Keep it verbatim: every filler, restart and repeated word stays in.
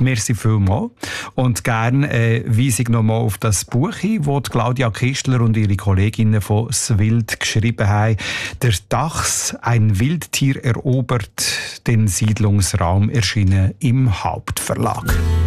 Merci vielmals. Und gerne äh, weise ich nochmal auf das Buch hin, das Claudia Kistler und ihre Kolleginnen von «Swild» geschrieben haben. «Der Dachs, ein Wildtier erobert den Siedlungsraum», erschienen im Hauptverlag.